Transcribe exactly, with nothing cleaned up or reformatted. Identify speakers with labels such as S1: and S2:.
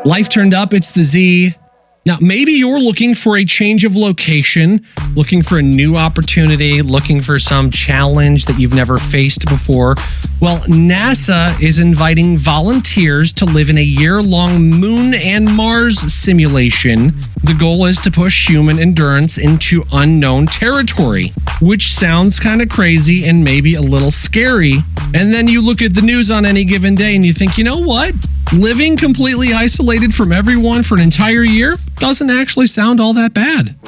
S1: Life turned up, it's the Z. Now, maybe you're looking for a change of location, looking for a new opportunity, looking for some challenge that you've never faced before. Well, NASA is inviting volunteers to live in a year-long Moon and Mars simulation. The goal is to push human endurance into unknown territory, which sounds kind of crazy and maybe a little scary. And then you look at the news on any given day and you think, you know what? Living completely isolated from everyone for an entire year doesn't actually sound all that bad.